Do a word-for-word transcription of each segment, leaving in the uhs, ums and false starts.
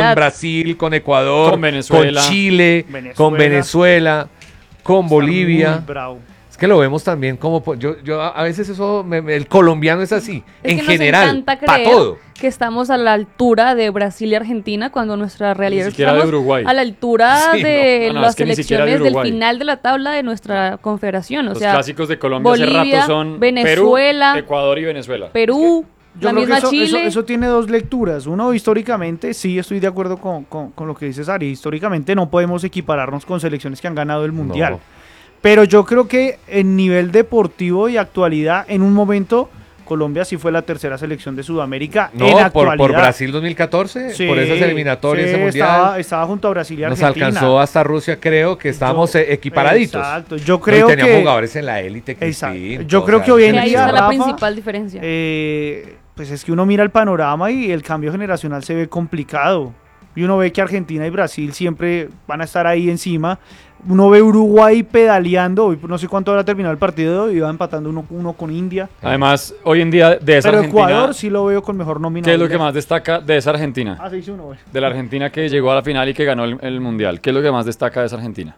con Brasil, con Ecuador, con Venezuela, con Chile, Venezuela. con Venezuela, con Está Bolivia. muy bravo. Es que lo vemos también como... Yo, yo a veces eso... Me, me, el colombiano es así, es en que general, para para todo. Que estamos a la altura de Brasil y Argentina cuando nuestra realidad Ni siquiera de estamos Uruguay. a la altura Sí, de no, no, las es que ni siquiera de selecciones del Uruguay. final de la tabla de nuestra confederación. O Los sea, clásicos de Colombia hace Bolivia, rato son Venezuela, Perú, Ecuador y Venezuela. Perú, Yo la creo misma que eso, Chile. eso, eso tiene dos lecturas. Uno, históricamente, sí estoy de acuerdo con, con, con lo que dice Sari. Históricamente no podemos equipararnos con selecciones que han ganado el Mundial. No. Pero yo creo que en nivel deportivo y actualidad, en un momento, Colombia sí fue la tercera selección de Sudamérica en No, por, actualidad. por Brasil dos mil catorce, Sí, por esas eliminatorias, sí, ese mundial. Estaba, estaba junto a Brasil y Nos Argentina. alcanzó hasta Rusia, creo que estábamos Yo- eh, equiparaditos. Exacto. Yo No, y creo teníamos que... jugadores en la élite. Exacto. Crispín, Yo o creo sea, que hoy en que ahí día, está la Rafa, principal diferencia. Eh, pues es que uno mira el panorama y el cambio generacional se ve complicado. Y uno ve que Argentina y Brasil siempre van a estar ahí encima. Uno ve Uruguay pedaleando. Hoy no sé cuánto habrá terminado el partido. Iba empatando uno, uno con India. Además, hoy en día de esa Pero Argentina, Ecuador sí lo veo con mejor nómina. ¿qué es lo que más destaca de esa Argentina? Ah, seis uno, güey. De la Argentina que llegó a la final y que ganó el, el Mundial. ¿Qué es lo que más destaca de esa Argentina?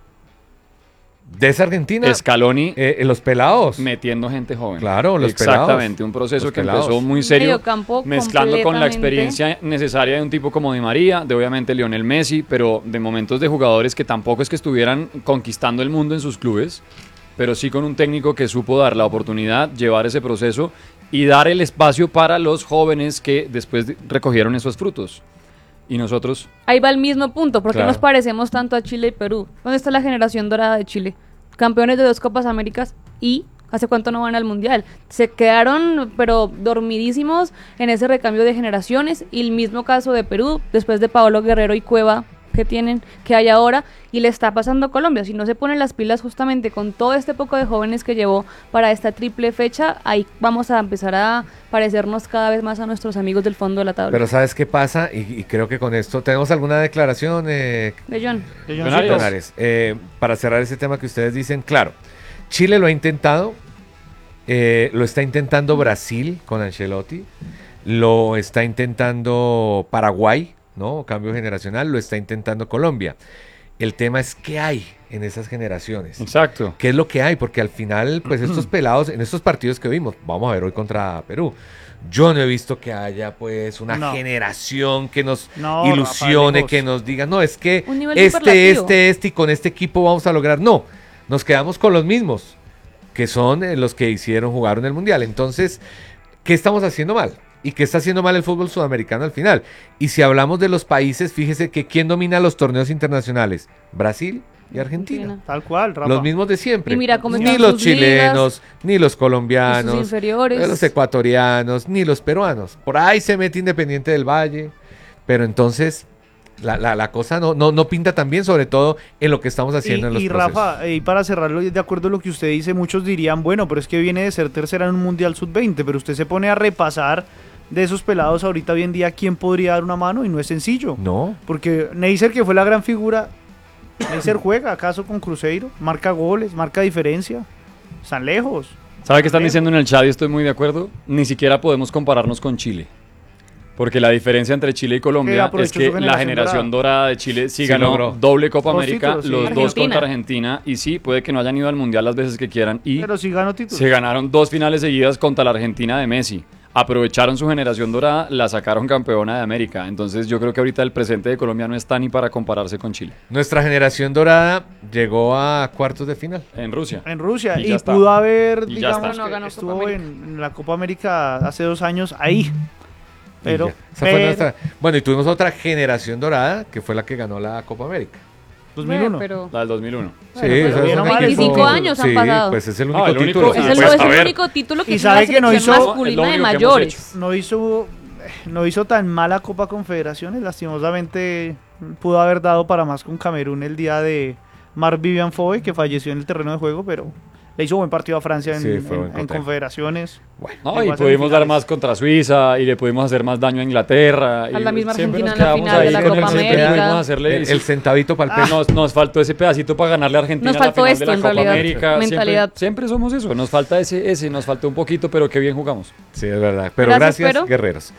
De esa Argentina, Scaloni eh, eh, los pelados. metiendo gente joven. Claro, los Exactamente, pelados. un proceso Los que pelados. empezó muy serio, Mediocampo mezclando con la completamente. experiencia necesaria de un tipo como Di María, de obviamente Lionel Messi, pero de momentos de jugadores que tampoco es que estuvieran conquistando el mundo en sus clubes, pero sí con un técnico que supo dar la oportunidad, llevar ese proceso y dar el espacio para los jóvenes que después de- recogieron esos frutos. Y nosotros, Ahí va el mismo punto, porque Claro. nos parecemos tanto a Chile y Perú. ¿Dónde está la generación dorada de Chile? Campeones de dos Copas Américas y ¿hace cuánto no van al Mundial? Se quedaron, pero dormidísimos en ese recambio de generaciones. Y el mismo caso de Perú, después de Paolo Guerrero y Cueva que tienen, que hay ahora, y le está pasando a Colombia. Si no se ponen las pilas justamente con todo este poco de jóvenes que llevó para esta triple fecha, ahí vamos a empezar a parecernos cada vez más a nuestros amigos del fondo de la tabla. Pero ¿sabes qué pasa? Y, y creo que con esto, ¿tenemos alguna declaración, eh, De John. De Don Johncito. Arias. Donares? Eh, para cerrar ese tema que ustedes dicen, claro, Chile lo ha intentado, eh, lo está intentando Brasil con Ancelotti, lo está intentando Paraguay, ¿no? Cambio generacional, lo está intentando Colombia. El tema es qué hay en esas generaciones. exacto. ¿Qué es lo que hay? Porque al final, pues estos pelados, en estos partidos que vimos, vamos a ver hoy contra Perú, yo no he visto que haya pues una No. generación que nos No, ilusione, Rafa, que lejos. nos diga, no, es que Un nivel este, superlativo. este, este y con este equipo vamos a lograr. No, nos quedamos con los mismos, que son eh, los que hicieron jugar en el Mundial. Entonces, ¿qué estamos haciendo mal? ¿Y qué está haciendo mal el fútbol sudamericano al final? Y si hablamos de los países, fíjese que ¿quién domina los torneos internacionales? Brasil y Argentina. Argentina. Tal cual, Rafa. Los mismos de siempre. Y mira cómo ni están los sus chilenos, ni los Y colombianos, sus inferiores. ni los ecuatorianos, ni los peruanos. Por ahí se mete Independiente del Valle. Pero entonces la, la, la cosa no, no, no pinta tan bien, sobre todo en lo que estamos haciendo en los Y, y procesos. Rafa, eh, y para cerrarlo, de acuerdo a lo que usted dice, muchos dirían, bueno, pero es que viene de ser tercera en un Mundial sub veinte, pero usted se pone a repasar de esos pelados ahorita hoy en día, ¿quién podría dar una mano? Y no es sencillo. No, Porque Neisser, que fue la gran figura, Neisser juega acaso con Cruzeiro, marca goles, marca diferencia, están lejos. ¿Sabe qué están diciendo en el chat y estoy muy de acuerdo? Ni siquiera podemos compararnos con Chile. Porque la diferencia entre Chile y Que Colombia aprovechó es que su la generación generación dorada de Chile sí, Sí ganó logró. doble Copa Dos América, títulos, sí. los dos Argentina. contra Argentina. Y sí, puede que no hayan ido al Mundial las veces que quieran. Y Pero sí ganó títulos. se ganaron dos finales seguidas contra la Argentina de Messi. Aprovecharon su generación dorada, la sacaron campeona de América. Entonces yo creo que ahorita el presente de Colombia no está ni para compararse con Chile. nuestra generación dorada llegó a cuartos de final. En Rusia. En Rusia. Y Y, ya está. pudo haber, Y ya digamos, está. No, ganó que Copa estuvo América. en, en la Copa América hace dos años ahí. Pero, Y ya. Esa fue pero- nuestra- Bueno, y tuvimos otra generación dorada que fue la que ganó la Copa América. dos mil uno. Pero La del dos mil uno. Bueno, sí, pero eso es bien un o mal, equipo- veinticinco años han sí, pasado. pues es el Ah, único el único- título. Ah, es el, pues, es a el ver. único título que Y tiene sabe la que no selección hizo- es masculina lo de único que hemos mayores. no hizo no hizo tan mala Copa Confederaciones, lastimosamente pudo haber dado para más con Camerún el día de Marc Vivian Foy, que falleció en el terreno de juego, pero le hizo buen partido a Francia en, Sí, fue en- buen en cotejo. Confederaciones. No, Llegó y a pudimos dar semifinales. más contra Suiza y le pudimos hacer más daño a Inglaterra. y A la misma siempre nos Argentina en la quedamos final de ahí la con Copa el- siempre América. pudimos hacerle- El, el centavito para el Ah, peso. Nos, nos faltó ese pedacito para ganarle a Argentina Nos en la faltó final esto, de la en Copa realidad. América. Mentalidad. Siempre, siempre somos eso. Nos falta ese, ese, nos faltó un poquito, pero qué bien jugamos. Sí, es verdad. Pero gracias, Gracias, Pero. guerreros.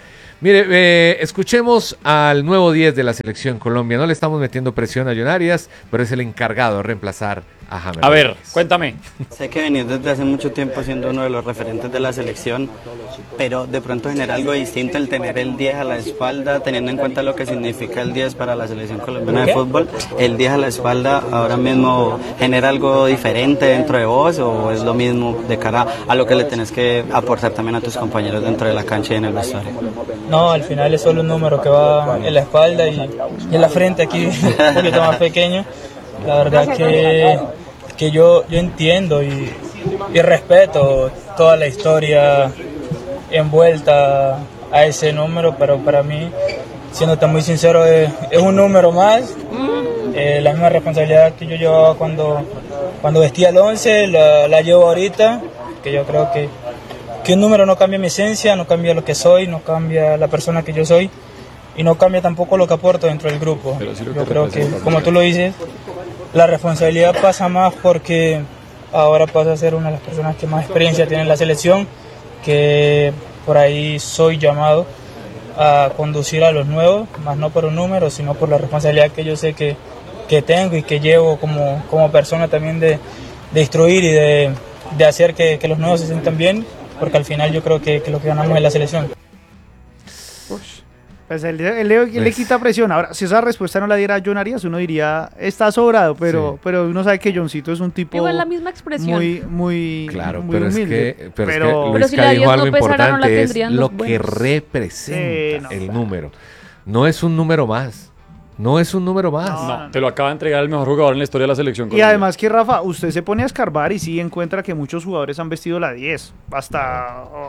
Mire, eh, escuchemos al nuevo diez de la selección Colombia. No le estamos metiendo presión a John Arias, pero es el encargado de reemplazar a James A ver, Rodríguez. cuéntame. Sé que venís desde hace mucho tiempo siendo uno de los referentes de la selección, pero de pronto genera algo distinto el tener el diez a la espalda, teniendo en cuenta lo que significa el diez para la selección colombiana de fútbol. ¿El diez a la espalda ahora mismo genera algo diferente dentro de vos o es lo mismo de cara a lo que le tenés que aportar también a tus compañeros dentro de la cancha y en el vestuario? No, al final es solo un número que va en la espalda y, y en la frente aquí un poquito más pequeño. La verdad que, que yo, yo entiendo y, y respeto toda la historia envuelta a ese número, pero para mí, siéndote muy sincero, es, es un número más. Eh, la misma responsabilidad que yo llevaba cuando, cuando vestía el once, la, la llevo ahorita, que yo creo que que un número no cambia mi esencia, no cambia lo que soy, no cambia la persona que yo soy y no cambia tampoco lo que aporto dentro del grupo. Sí yo creo que, como tú lo dices, la responsabilidad pasa más porque ahora paso a ser una de las personas que más experiencia tiene en la selección, que por ahí soy llamado a conducir a los nuevos, más no por un número, sino por la responsabilidad que yo sé que, que tengo y que llevo como, como persona también de, de instruir y de, de hacer que, que los nuevos se sientan bien, porque al final yo creo que, que lo que ganamos es la selección. Pues él, él le, él le quita presión. Ahora, si esa respuesta no la diera John Arias, uno diría, está sobrado, pero, Sí. pero uno sabe que Johncito es un tipo Igual la misma expresión. muy, muy, Claro, muy pero es humilde. que, pero es que Pero- Pero Luisca si la dijo diez algo no pesara, no la importante, es tendrían lo los que buenos. representa Sí, no, el claro. número. No es un número más. No es un número más. No. No, te lo acaba de entregar el mejor jugador en la historia de la selección Y Colombia. además que Rafa, usted se pone a escarbar y sí encuentra que muchos jugadores han vestido la diez. Hasta, oh,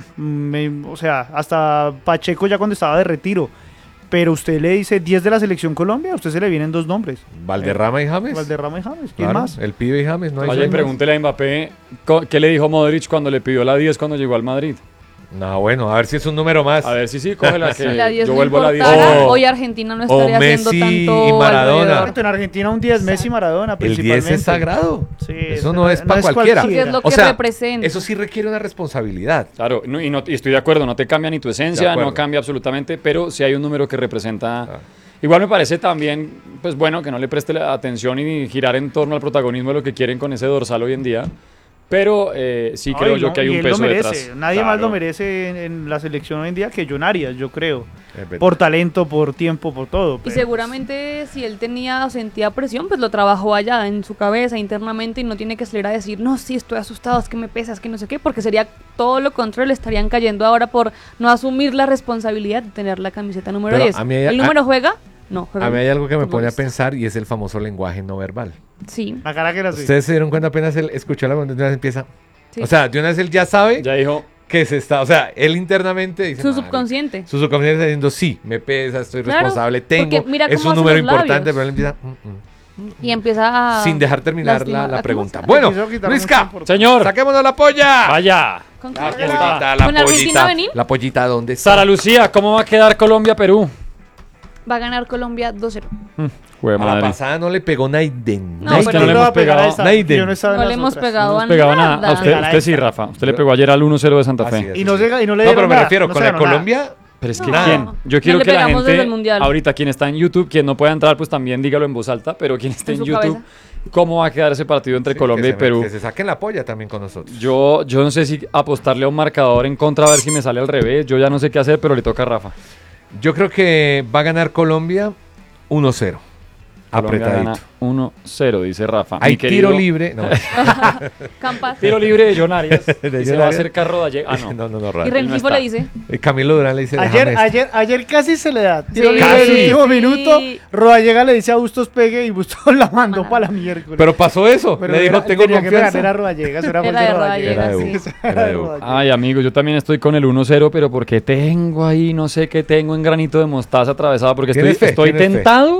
me- o sea, hasta Pacheco ya cuando estaba de retiro. Pero usted le dice diez de la selección Colombia, a usted se le vienen dos nombres. Valderrama y James. Valderrama y James. ¿Quién Claro, más? El pibe y James. No hay Vaya y más. pregúntele a Mbappé co- qué le dijo Modric cuando le pidió la diez cuando llegó al Madrid. No, bueno, a ver si es un número más. A ver si sí, cógela que Si la diez yo no vuelvo a la diez. importara, O- hoy Argentina no o estaría haciendo Messi tanto y Maradona. alrededor. En Argentina un diez, Messi, Maradona, El principalmente. diez es sagrado. Sí, Eso ese no es para cualquiera. cualquiera. Porque es lo O que sea, representa. eso sí requiere una responsabilidad. Claro, no, y, no- y estoy de acuerdo, no te cambia ni tu De esencia, acuerdo. no cambia absolutamente, pero sí hay un número que representa. Ah. Igual me parece también, pues bueno, que no le preste la atención y girar en torno al protagonismo de lo que quieren con ese dorsal hoy en día. Pero eh, sí No, creo y yo no- que hay y un él peso lo merece. detrás. Nadie más Claro. lo merece en, en la selección hoy en día que John Arias, yo creo. Es verdad. Por talento, por tiempo, por todo. Y pero- seguramente si él tenía o sentía presión, pues lo trabajó allá en su cabeza internamente y no tiene que salir a decir, no, sí, estoy asustado, es que me pesas, que no sé qué, porque sería todo lo contrario, le estarían cayendo ahora por no asumir la responsabilidad de tener la camiseta número Pero diez. a mí hay- ¿El a- número juega? No, juega A mí hay algo que me el pone a futbolista. pensar y es el famoso lenguaje no verbal. Sí, La cara que era así. Ustedes se dieron cuenta apenas él escuchó la de una vez empieza. sí. O sea, de una vez él ya sabe Ya dijo, que se está. O sea, él internamente dice. su "Marica". subconsciente. Su subconsciente está diciendo, sí, me pesa, estoy Claro, responsable, tengo. porque mira Es cómo un hace número los importante, labios. pero él empieza. "Mm, mm", Y empieza a... sin dejar terminar lastimar- la, la ¿a pregunta. cómo se- Bueno, Quiso quitar Luisca, mucho por- señor, saquémonos la polla. vaya. ¿Con La quién? pollita, la ¿Con Argentina pollita. venir? La pollita, ¿dónde está? Sara Lucía, ¿cómo va a quedar Colombia-Perú? Va a ganar Colombia dos cero. Jue A la madre. pasada no le pegó Naiden. No, No, pero- es que no le ¿Quién le hemos va a pegar a pegado. esta? Naiden. Yo no estaba en No las le hemos otras. pegado No a nos pegaba nada. nada. A usted, usted sí, Rafa. Usted le pegó ayer al uno cero de Santa Fe. Así es. Y no, se, y no le No, dieron pero me nada, refiero, no con se la ganó nada. Colombia. Pero es que No. quién. Yo quiero No le que la pegamos desde el gente, Mundial. ahorita quien está en YouTube, quien no pueda entrar, pues también dígalo en voz alta, pero quien esté En en, su YouTube, cabeza. ¿cómo va a quedar ese partido entre Sí, Colombia que y se- Perú? Que se saquen la polla también con nosotros. Yo, yo no sé si apostarle a un marcador en contra a ver si me sale al revés. Yo ya no sé qué hacer, pero le toca a Rafa. Yo creo que va a ganar Colombia uno cero. Colombia Apretadito. gana uno cero, dice Rafa. Hay Mi tiro querido- libre. No, Campas. Tiro libre de John Arias. De y John se va a Arias. acercar Rodallega. Ah, no. no, no, no, Y raro. Rengifo no le está. dice, Eh, Camilo Durán le dice. Ayer, "Déjame esto". ayer, ayer casi se le da. Tiro Sí. libre en el Casi. último Sí. minuto. Rodallega le dice a Bustos pegue y Bustos la mandó Mana. para la miércoles. Pero pasó eso. Pero le dijo, era- tengo tenía que pegar, confianza. era Rodallega, eso era Era muy de de Rodallega, Era de Rodallega. U. Eso Era de U. Rodallega. Ay, amigos, yo también estoy con el uno cero, pero porque tengo ahí, no sé qué tengo en granito de mostaza atravesado, porque estoy, ¿Tienes fe? estoy ¿Tienes fe? tentado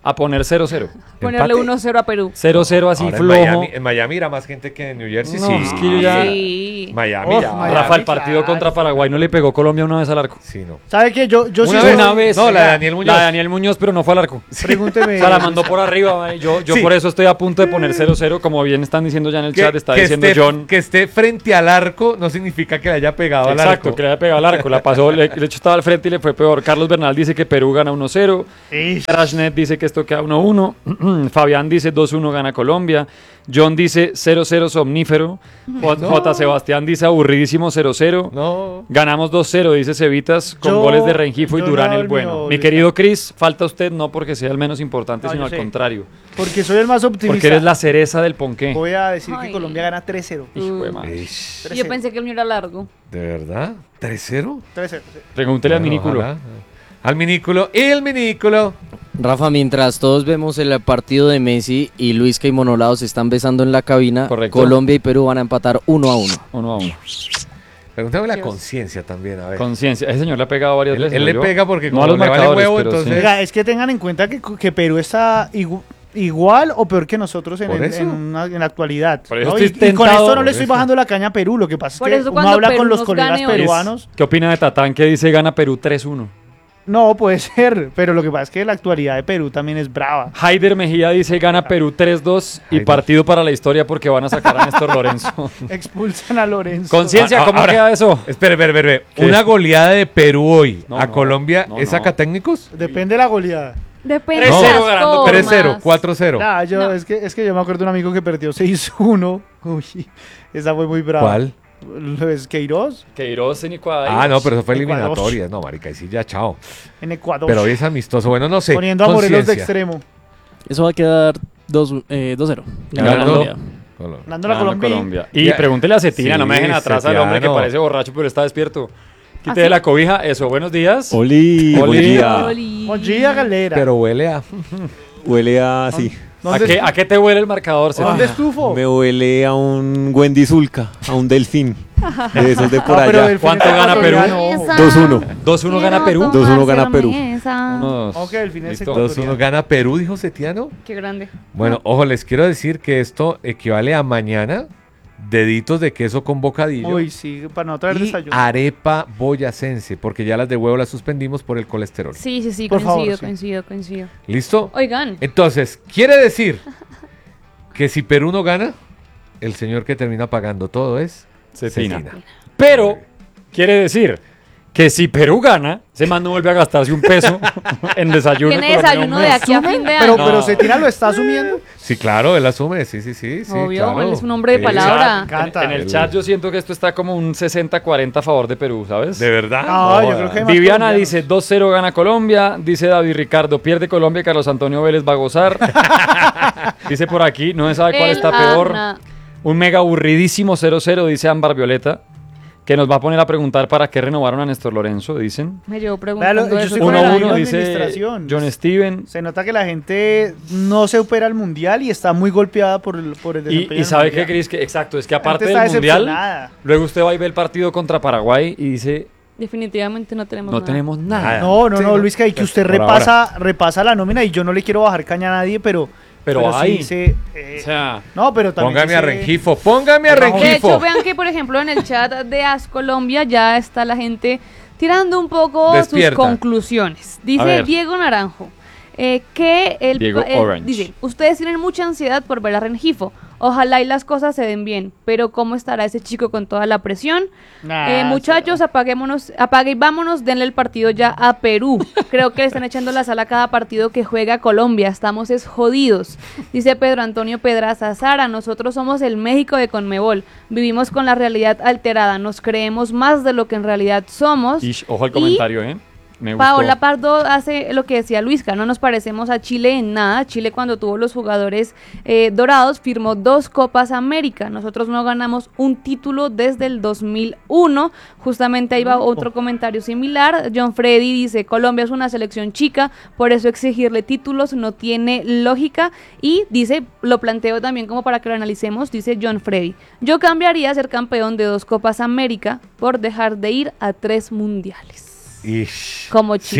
a poner cero cero. Ponerle Empate. uno cero a Perú. cero cero así Ahora en flojo. Miami, en Miami era más gente que en New Jersey. No, sí. es que yo ya- Sí. Miami Oh, ya. Miami. Rafa, el partido claro. contra Paraguay no le pegó Colombia una vez al arco. Sí, no. ¿Sabe qué? Yo, yo sí Una soy- vez. Una vez. No, la de Daniel Muñoz. La de Daniel Muñoz, pero no fue al arco. Pregúnteme. O sea, la mandó por arriba, man, y yo, yo Sí. por eso estoy a punto de poner cero cero, como bien están diciendo ya en el Que, chat, está que diciendo esté, John. que esté frente al arco no significa que le haya pegado al Exacto, arco. que le había pegado al arco, la pasó, le, de hecho estaba al frente y le fue peor. Carlos Bernal dice que Perú gana uno cero, Ish. Rashnet dice que esto queda uno uno, Fabián dice dos uno gana Colombia, John dice cero cero somnífero, J. No. J. Sebastián dice aburridísimo cero cero. No. Ganamos dos cero, dice Cevitas, con Yo- goles de Rengifo y yo Durán no, el el bueno. mío, Mi Luis. querido Chris, falta usted no porque sea el menos importante, No, sino yo al sé. contrario. Porque soy el más optimista. Porque eres la cereza del ponqué. Voy a decir Ay. que Colombia gana tres cero. Hijo de madre. Ish, Yo pensé que el mío era largo. ¿De verdad? ¿tres cero? tres cero. Pregúntele al Bueno, minículo. ojalá. Al minículo. Y el minículo. Rafa, mientras todos vemos el partido de Messi y Luisca y Monolao se están besando en la cabina, Correcto. Colombia y Perú van a empatar uno a uno. Uno a uno. Pregúntame la Dios. conciencia también, a ver. Conciencia. Ese señor le ha pegado varias Él, veces. él ¿no? le Yo- pega porque no como a los le vale marcadores, huevo, pero sí. entonces... Oiga, es que tengan en cuenta que, que Perú está igu- igual o peor que nosotros en, Por en- eso. en una- en la actualidad. Por eso ¿no? estoy Y, y con tentado- esto no le Por estoy eso. bajando la caña a Perú. Lo que pasa Por es que eso uno cuando habla Perú con los nos colegas gane hoy- peruanos. ¿Qué opina de Tatán que dice gana Perú tres uno? No, puede ser, pero lo que pasa es que la actualidad de Perú también es brava. Haider Mejía dice gana Perú tres dos y Haider. partido para la historia porque van a sacar a Néstor Lorenzo. Expulsan a Lorenzo. Conciencia, Ah, ah, ¿cómo ahora- queda eso? Espere, espere, espere. ¿Qué? Una goleada de Perú hoy No, a no, Colombia, no, ¿es no. saca técnicos? Depende de la goleada. Depende tres de cero las ganando formas. tres cero, cuatro cero. Nah, yo, No. es, que, es que yo me acuerdo de un amigo que perdió seis uno. Uy, esa fue muy brava. ¿Cuál? Lo es Queiroz Queiroz en Ecuador. Ah, no, pero eso fue Ecuador. eliminatoria. No, marica, y sí, ya, chao. en Ecuador. Pero hoy es amistoso. Bueno, no sé. Poniendo a Morelos de conciencia. extremo. Eso va a quedar dos cero. Ganando. Colombia. Colo- Dando la Ganando Colombia. Colombia. Y Ya. pregúntele a Cetina, Sí, no me dejen atrás al hombre que Cetiano. parece borracho pero está despierto. ¿Ah, Quite de sí? la cobija, eso, buenos días. Oli, Oli. buen día. Oli. Buen día, galera. Pero huele a... Huele a así. ¿A ¿Dónde, qué, ¿A qué te huele el marcador, Cetina? ¿Dónde estufo? Me huele a un Wendy Zulka, a un delfín. De esos de por Ah, pero allá. Delfín ¿Cuánto es gana ecuatoriano, Perú? ojo. dos uno. dos uno gana Perú. Quiero dos uno tomar gana Perú. cerveza. Unos- Ok, el fin es Listo. ecuatoriano. dos uno gana Perú, dijo Setiano. Qué grande. Bueno, ojo, les quiero decir que esto equivale a mañana deditos de queso con bocadillo Uy, sí, para no traer y desayuno. arepa boyacense, porque ya las de huevo las suspendimos por el colesterol. Sí, sí, sí, Por coincido, favor, sí. coincido, coincido. ¿Listo? Oigan, Entonces, quiere decir que si Perú no gana, el señor que termina pagando todo es Cetina. Cetina. Pero quiere decir que si Perú gana, ese man no vuelve a gastarse un peso en desayuno. tiene por lo menos desayuno un de mes. aquí a fin de Pero, año. pero No. Cetina lo está asumiendo. Sí, claro, él asume, sí, sí, sí, sí, Obvio, claro. él es un hombre de Sí. palabra. Me encanta. En, en el chat yo siento que esto está como un sesenta cuarenta a favor de Perú, ¿sabes? ¿De verdad? No, yo Joda. creo que más Viviana colombianos. dice dos cero gana Colombia, dice David Ricardo, pierde Colombia y Carlos Antonio Vélez va a gozar. Dice por aquí, no se sabe cuál El está peor. Ana. Un mega aburridísimo cero cero, dice Ámbar Violeta, que nos va a poner a preguntar para qué renovaron a Néstor Lorenzo, dicen. Me llevo Véalo, preguntando yo eso. soy por fuera de uno la uno, misma dice administración. John Steven. Se nota que la gente no se opera al mundial y está muy golpeada por el, por el Y, desempeño. y sabe del qué, mundial. Cris, que exacto, es que La aparte gente del está mundial, decepcionada. luego usted va y ve el partido contra Paraguay y dice, Definitivamente no tenemos no nada. tenemos nada. Nada. No, no, Sí, no, no. Luis, que que usted Por repasa, repasa la nómina y yo no le quiero bajar caña a nadie, pero. Pero sí hay. se, eh, O sea, no, pero también. Póngame sí a se- Rengifo, póngame a De De Rengifo. hecho, vean que, por ejemplo, en el chat de As Colombia ya está la gente tirando un poco Despierta. sus conclusiones. A Dice ver. Diego Naranjo eh, que el, Diego el- Orange. dice, ustedes tienen mucha ansiedad por ver a Rengifo. Ojalá y las cosas se den bien, pero ¿cómo estará ese chico con toda la presión? Nah, Eh, muchachos, apaguémonos, apague y vámonos, denle el partido ya a Perú. Creo que le están echando la sala a cada partido que juega Colombia. Estamos es jodidos. Dice Pedro Antonio Pedraza, Sara, nosotros somos el México de Conmebol. Vivimos con la realidad alterada. Nos creemos más de lo que en realidad somos. ish, ojo al Y comentario, ¿eh? Me gustó. Paola Pardo hace lo que decía Luisca, no nos parecemos a Chile en nada. Chile cuando tuvo los jugadores eh, dorados firmó dos Copas América. Nosotros no ganamos un título desde el dos mil uno. Justamente ahí va otro comentario similar. John Freddy dice, Colombia es una selección chica, por eso exigirle títulos no tiene lógica. Y dice, lo planteo también como para que lo analicemos, dice John Freddy, yo cambiaría ser campeón de dos Copas América por dejar de ir a tres mundiales. Ish. Como Chile. ¿Sí?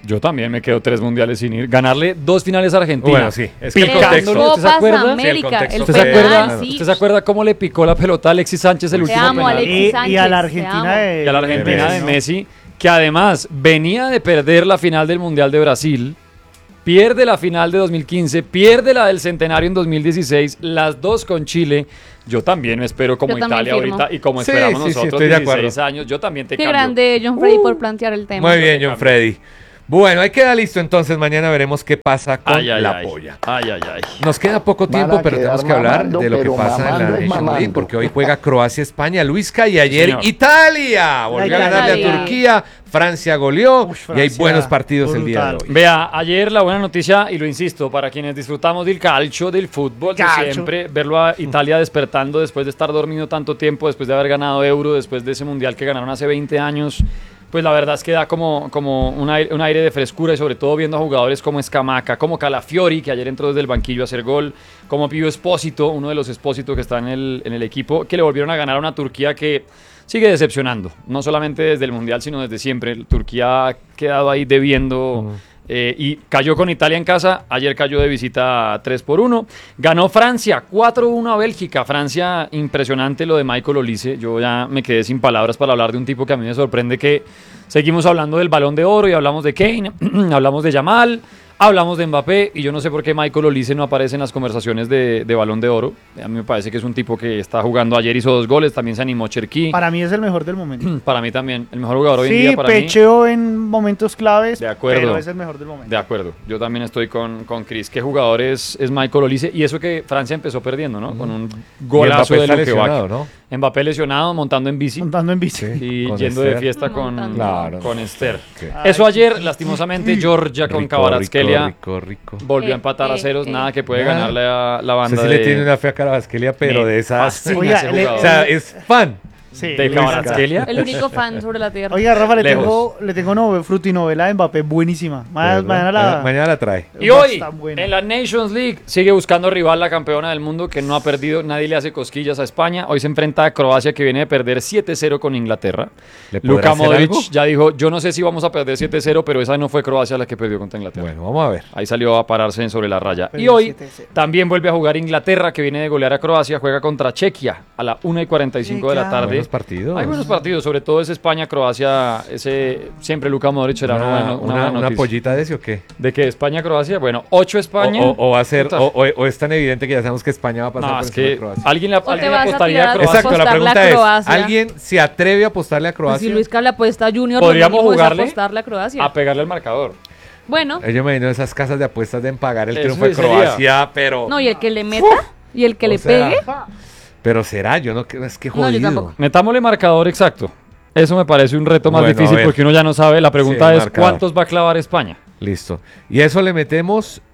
Yo también me quedo tres mundiales sin ir. Ganarle dos finales a Argentina. Bueno, sí, es que el Picándole, contexto. ¿usted se acuerda? Sí, el América, contexto el ¿Usted se fue- penal, acuerda, sí. ¿Usted se acuerda cómo le picó la pelota a Alexis Sánchez el Te último amo, penal? Alexis Y, Sánchez, y a la te Argentina amo. de, Y a la de Argentina Messi, de ¿no? Messi, que además venía de perder la final del Mundial de Brasil, pierde la final de dos mil quince, pierde la del Centenario en dos mil dieciséis, las dos con Chile. Yo también me espero como Yo también Italia firmo. ahorita y como Sí, esperamos sí, sí, nosotros estoy de acuerdo. dieciséis años, yo también te Qué cambio. grande John Freddy por plantear el tema. Muy bien, John Freddy. Bueno, ahí queda listo entonces. Mañana veremos qué pasa con Ay, ay, la ay. polla. Ay, ay, ay. Nos queda poco Van tiempo, a pero quedar tenemos que hablar mamando, de lo que pero pasa en la mamando es Nation League, mamando. porque hoy juega Croacia-España. Luisca y ayer señor. Italia. Volvió a Italia. ganarle a Turquía. Francia goleó. Ush, y hay Francia, buenos partidos el día de brutal. hoy. Vea, ayer la buena noticia, y lo insisto, para quienes disfrutamos del calcio, del fútbol, de Calcio. siempre, verlo a Italia despertando después de estar dormido tanto tiempo, después de haber ganado Euro, después de ese Mundial que ganaron hace veinte años, pues la verdad es que da como, como un, aire, un aire de frescura, y sobre todo viendo a jugadores como Scamacca, como Calafiori, que ayer entró desde el banquillo a hacer gol, como Pío Espósito, uno de los Espósito que está en el, en el equipo, que le volvieron a ganar a una Turquía que sigue decepcionando, no solamente desde el Mundial, sino desde siempre. Turquía ha quedado ahí debiendo eh, y cayó con Italia en casa. Ayer cayó de visita tres por uno. Ganó Francia cuatro uno a Bélgica. Francia, impresionante lo de Michael Olise. Yo ya me quedé sin palabras para hablar de un tipo que a mí me sorprende, que seguimos hablando del Balón de Oro y hablamos de Kane, hablamos de Yamal, hablamos de Mbappé, y yo no sé por qué Michael Olise no aparece en las conversaciones de, de Balón de Oro. A mí me parece que es un tipo que está jugando. Ayer hizo dos goles, también se animó Cherki. Para, Para mí es el mejor del momento. mí también, el mejor jugador hoy en Sí, día para mí. pecheó en momentos claves, De acuerdo. pero es el mejor del momento. De acuerdo, yo también estoy con, con Chris. ¿Qué jugador es, es Michael Olise? Y eso que Francia empezó perdiendo, ¿no? Con un golazo Y Mbappé de está Luque lesionado, Bacchio. ¿no? Mbappé lesionado, montando en bici. Montando en bici. Sí. Y Con yendo de Esther. fiesta con, Montando. Claro. con Esther. Qué Eso ayer, lastimosamente, Georgia con rico, Kvaratskhelia rico, rico, rico. volvió Eh, a empatar a eh, ceros. eh. Nada que puede Nada. ganarle a la No banda sé si de... le tiene una fe a Kvaratskhelia, pero Me de esas... fascina Oiga, ese le- O jugador. sea, es fan. Sí, de Luis. Kvaratskhelia. El único fan sobre la tierra. Oiga, Rafa, le Lejos. tengo, le tengo no, frutinovela de Mbappé buenísima. Ma- ¿Verdad? Mañana la... Mañana- mañana la trae. Y va a hoy, estar buena. en la Nations League, sigue buscando rival la campeona del mundo, que no ha perdido, nadie le hace cosquillas a España. Hoy se enfrenta a Croacia, que viene de perder siete cero con Inglaterra. ¿Le podrá Luka hacer Modric algo? ya dijo, yo no sé si vamos a perder siete cero, pero esa no fue Croacia la que perdió contra Inglaterra. Bueno, vamos a ver. Ahí salió a pararse en sobre la raya. Perdió Y hoy siete cero. también vuelve a jugar Inglaterra, que viene de golear a Croacia, juega contra Chequia a la una y cuarenta y cinco de la Chequia. tarde. Buenos partidos. Hay buenos partidos, sobre todo es España-Croacia, ese siempre Luka Modric era una, Una, buena- una una, buena una noticia. pollita de ese o qué? ¿De que España-Croacia? Bueno, ocho España. O, o- o va a ser, Puta. o, o- o es tan evidente que ya sabemos que España va a pasar No, por es encima de que Croacia. alguien le, O te alguien le vas a apostaría a tirar- Croacia. Exacto, la apostarle a pregunta es, Croacia. ¿alguien se atreve a apostarle a Pues Croacia? si Luis le apuesta a Junior, Podríamos lo mínimo es jugarle apostarle a Croacia. A pegarle al marcador. Bueno, Eh, Yo me imagino esas casas de apuestas de pagar el Eso triunfo de sería. Croacia, pero... no, y el que le meta y el que O le sea, pegue. Pero será, yo no creo, es que No, yo jodido. tampoco. Metámosle marcador exacto. Eso me parece un reto más Bueno, a difícil ver. porque uno ya no sabe. La pregunta Sí, es, marcador. ¿cuántos va a clavar España? Listo. Y a eso le metemos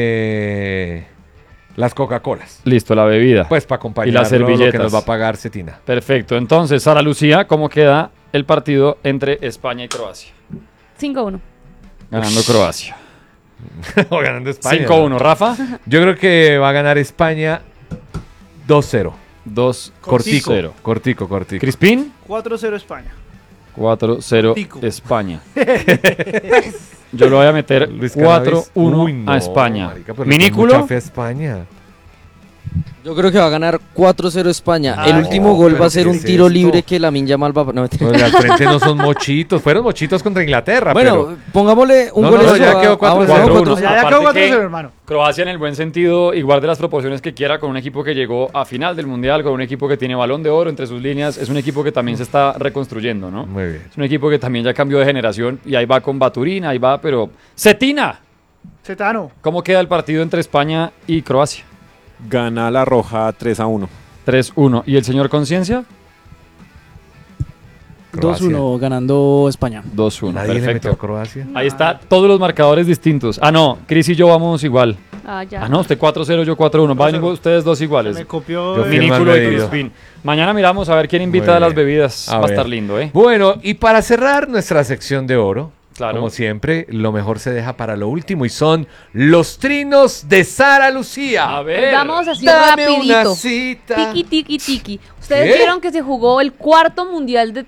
eh, las Coca-Colas. Listo, la bebida. Pues para acompañar Y las lo que servilletas. nos va a pagar Cetina. Perfecto. Entonces, Sara Lucía, ¿cómo queda el partido entre España y Croacia? cinco uno. Ganando Croacia. O ganando España. cinco uno. Rafa, Yo creo que va a ganar España dos cero. dos Cortico. cero. Cortico, cortico. Crispín, cuatro cero España. cuatro cero Cortico. España. Yo lo voy a meter Luis cuatro Cannabis. uno Uy, no, a España. marica, pero le tengo Minículo, mucha fe a España. Yo creo que va a ganar cuatro cero España. Ah, el no, último gol pero va a ser ¿qué un es tiro esto? libre que Lamine Yamal va a... No, mentira. Los de al frente no son mochitos. Fueron mochitos contra Inglaterra, Bueno, pero... pongámosle un No, gol no, eso ya a- quedó a- cuatro a- cero. cuatro cuatro cero. Ya, ya Aparte quedó cuatro cero, que- hermano. Croacia en el buen sentido y guarde las proporciones que quiera con un equipo que llegó a final del Mundial, con un equipo que tiene balón de oro entre sus líneas. Es un equipo que también se está reconstruyendo, ¿no? Muy bien. Es un equipo que también ya cambió de generación y ahí va con Baturín, ahí va, pero... ¡Cetina! Cetano. ¿Cómo queda el partido entre España y Croacia? Gana la Roja tres a uno. tres uno. ¿Y el señor Conciencia? Croacia. dos uno ganando España. dos uno. Nadie le metió a Perfecto. Croacia. Ahí está, todos los marcadores distintos. Ah, no, Cris y yo vamos igual. Ah, ya. Ah, no, usted cuatro cero, yo cuatro uno. Van cuatro cero. ustedes dos iguales. Me copió. Yo el- fui el más Minículo y medido. Crispín. Mañana miramos a ver quién invita Muy a las bien. bebidas. A Va a ver. estar lindo, ¿eh? Bueno, y para cerrar nuestra sección de oro, Claro. como siempre, lo mejor se deja para lo último y son los trinos de Sara Lucía. A ver. Pues vamos así Dame rapidito. una cita. Tiki, tiki, tiki. ¿Ustedes ¿Qué? vieron que se jugó el cuarto mundial de tejo?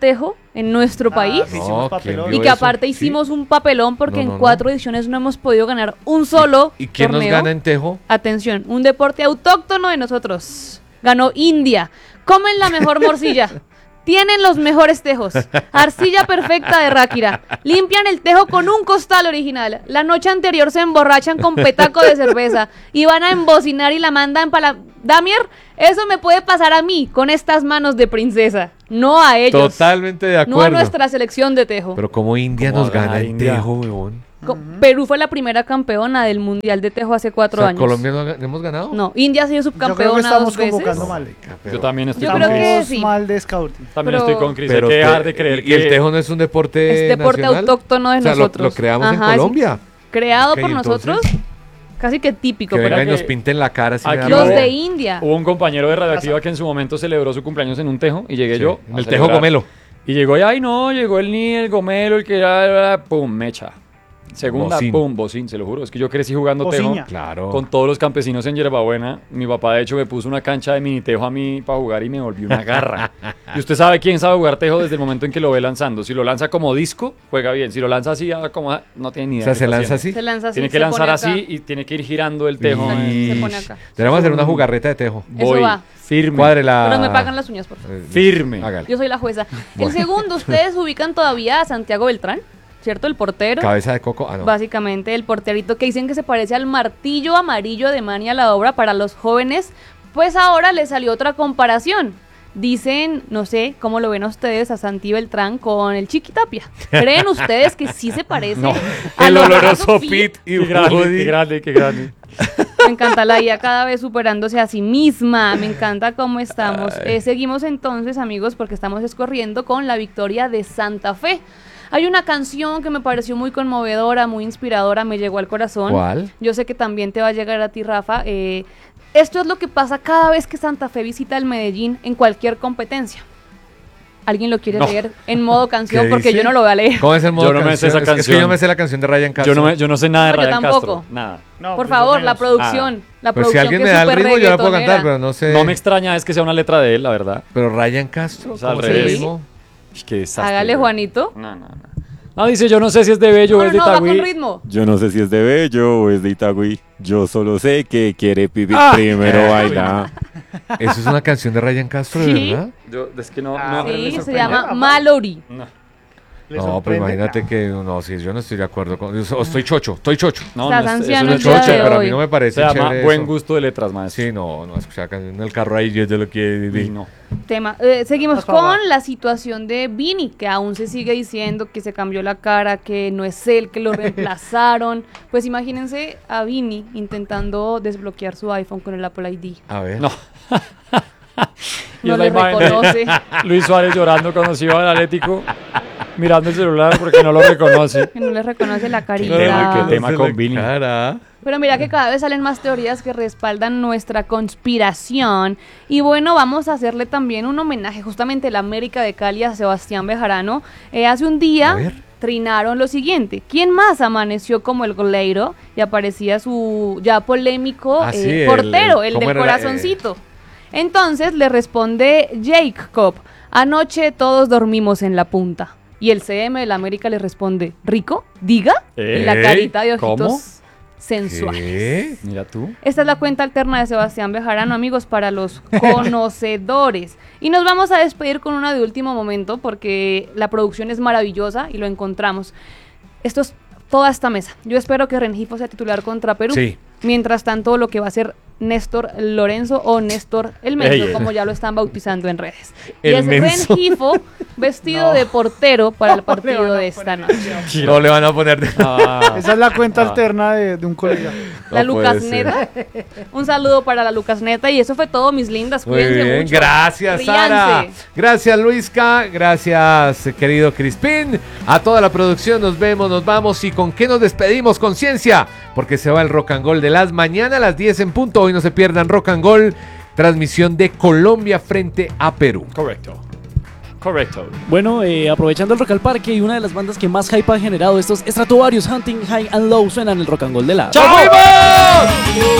en nuestro Ah, país. sí, hicimos No, papelón. ¿quién Y vio que eso? aparte ¿Sí? hicimos un papelón porque No, no, en no. cuatro ediciones no hemos podido ganar un solo ¿Y quién torneo. nos gana en tejo? Atención, un deporte autóctono de nosotros. Ganó India. Comen la mejor morcilla. Tienen los mejores tejos. Arcilla perfecta de Ráquira. Limpian el tejo con un costal original. La noche anterior se emborrachan con petaco de cerveza. Y van a embocinar y la mandan para la... Damier, eso me puede pasar a mí con estas manos de princesa. No a ellos. Totalmente de acuerdo. No a nuestra selección de tejo. Pero como India ¿Cómo nos va a gana ganar en India? tejo, weón. Co- Perú fue la primera campeona del Mundial de Tejo hace O cuatro sea, años. ¿Colombia no, ha- no hemos ganado? No, India ha sido Yo creo que subcampeona estamos dos veces. convocando mal. Pero- Yo también estoy Yo con creo Chris. que Estamos sí. mal de scouting. También pero- estoy con Chris. Hay Pero que te- dejar de creer y que... el tejo no es un deporte Es deporte nacional? autóctono de O sea, lo- nosotros. Lo, creamos Ajá, en es Colombia. Creado Ok, por entonces, nosotros, casi que típico. Que pero vengan y que- nos pinten la cara. Si me da Aquí los rabia. de India. Hubo un compañero de Radioactiva que en su momento celebró su cumpleaños en un tejo y llegué Sí, yo. en a el tejo celebrar. gomelo. Y llegó y, ay no, llegó el ni, el gomelo, el que era, pum, mecha. Segunda, Bocín. pum, bocín, se lo juro. Es que yo crecí jugando Bociña. tejo Claro. con todos los campesinos en Yerbabuena. Mi papá, de hecho, me puso una cancha de mini tejo a mí para jugar y me volvió una garra. Y usted sabe quién sabe jugar tejo desde el momento en que lo ve lanzando. Si lo lanza como disco, juega bien. Si lo lanza así, ah, como ah, no tiene ni O idea. sea, qué se está lanza haciendo. así. Se lanza así. Tiene que se lanzar pone acá. así y tiene que ir girando el tejo. Se- en- se pone acá. Tenemos que hacer una jugarreta de tejo. Eso Voy va. firme. Cuadre la... Pero me pagan las uñas, por favor. Eh, Firme. Hágale. Yo soy la jueza. Bueno. El segundo, ustedes ubican todavía a Santiago Beltrán, ¿cierto? El portero. Cabeza de coco. Ah, no. Básicamente el porterito que dicen que se parece al martillo amarillo de Manny a la obra para los jóvenes, pues ahora le salió otra comparación. Dicen, no sé, ¿cómo lo ven ustedes a Santi Beltrán con el Chiqui Tapia? ¿Creen ustedes que sí se parece No. a El lo oloroso Fit? Pit y Qué grande, Woody. qué grande, qué grande. Me encanta la I A cada vez superándose a sí misma. Me encanta cómo estamos. Eh, seguimos entonces, amigos, porque estamos escorriendo con la victoria de Santa Fe. Hay una canción que me pareció muy conmovedora, muy inspiradora, me llegó al corazón. ¿Cuál? Yo sé que también te va a llegar a ti, Rafa. Eh, esto es lo que pasa cada vez que Santa Fe visita el Medellín en cualquier competencia. ¿Alguien lo quiere No. leer en modo canción? ¿Qué Porque dice? yo no lo voy a leer. ¿Cómo es el modo Yo no me sé canción? esa Es que- Es que canción. yo me sé la canción de Ryan Castro. Yo no, me- yo no sé nada de No, yo Ryan tampoco. Castro. Nada. No, Por pues favor, yo la menos. producción. La Pues si producción alguien que me es da el súper ritmo, yo la puedo cantar, reggaetonera. pero no sé. No me extraña es que sea una letra de él, la verdad. Pero Ryan Castro, O sea, ¿cómo al es el revés. ritmo? Ish, qué desastre, Hágale, güey. Juanito. No, no, no. No, dice, yo no sé si es de Bello o No, es no, de no, va con Itagüí. ritmo. Yo no sé si es de Bello o es de Itagüí. Yo solo sé que quiere pipí Ah. primero bailar. Eso es una canción de Ryan Castro, ¿de Sí. verdad? Yo, es que no, Ah, no. pero le Sí, se sorprende, llama Rafa. Mallory. No, ¿Le No, pues sorprende? imagínate que no, si yo no estoy de acuerdo con o estoy chocho, estoy chocho. no, Estás no es- anciano eso no el es día chocho, de pero a hoy. mí no me Se parece llama chévere Buen eso. Gusto de Letras, maestro. Sí, no, no escuchar canción en el carro ahí, yo de lo que Y vi. no. Tema. Eh, seguimos Por favor. con la situación de Vini, que aún se sigue diciendo que se cambió la cara, que no es él, que lo reemplazaron. Pues imagínense a Vini intentando desbloquear su iPhone con el Apple I D. A ver. No. Y No es la le imagen de reconoce. Luis Suárez llorando cuando se iba al Atlético, mirando el celular porque no lo reconoce. Que no le reconoce la Qué carita. tema, qué tema Se con le Vini. cara. Pero mira que cada vez salen más teorías que respaldan nuestra conspiración. Y bueno, vamos a hacerle también un homenaje justamente a la América de Cali a Sebastián Bejarano. Eh, hace un A día ver. trinaron lo siguiente. ¿Quién más amaneció como el goleiro? Y aparecía su ya polémico Ah, eh, sí, el- portero, el- el, ¿cómo del era la- corazoncito. Entonces le responde Jacob, anoche todos dormimos en la punta. Y el C M de la América le responde, ¿rico? ¿Diga? Y la ¿Eh? carita de ojitos ¿Cómo? sensuales. ¿Qué? Mira tú. Esta es la cuenta alterna de Sebastián Bejarano, amigos, para los conocedores. Y nos vamos a despedir con una de último momento porque la producción es maravillosa y lo encontramos. Esto es toda esta mesa. Yo espero que Rengifo sea titular contra Perú. Sí. Mientras tanto, lo que va a ser Néstor Lorenzo o Néstor el Menso, Ey, ey. como ya lo están bautizando en redes. El y es Menso. Rengifo vestido No. de portero para el No le van partido a de esta poner noche. No le van a poner de... Ah, Esa es la cuenta Ah. alterna de, de un colega. La No Lucas puede ser. Neta. Un saludo para la Lucas Neta. Y eso fue todo, mis lindas. Muy Cuídense bien, mucho. gracias Ríanse. Sara, gracias Luisca, gracias eh, querido Crispín, a toda la producción, nos vemos, nos vamos y con qué nos despedimos, conciencia, porque se va el Rock and Roll de las mañana a las diez en punto, hoy no se pierdan Rock and Roll, transmisión de Colombia frente a Perú. correcto. Correcto. Bueno, eh, aprovechando el Rock al Parque y una de las bandas que más hype ha generado estos Stratovarius, Hunting High and Low, suenan el Rock and Roll de la... ¡Nos fuimos!